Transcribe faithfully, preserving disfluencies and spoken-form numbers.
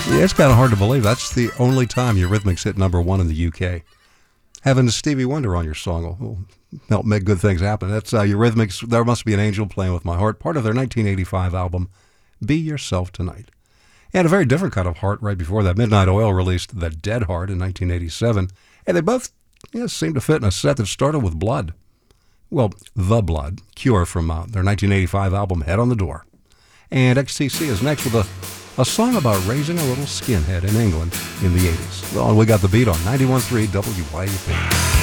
Yeah, it's kind of hard to believe. That's the only time Eurythmics hit number one in the U K. Having Stevie Wonder on your song will, will help make good things happen. That's uh, Eurythmics, There Must Be an Angel Playing With My Heart, part of their nineteen eighty-five album, Be Yourself Tonight. And a very different kind of heart right before that. Midnight Oil released The Dead Heart in nineteen eighty-seven, and they both yeah, seem to fit in a set that started with Blood. Well, The Blood, Cure from uh, their nineteen eighty-five album, Head on the Door. And X T C is next with a, a song about raising a little skinhead in England in the eighties. Well, we got the beat on ninety-one point three W Y U P.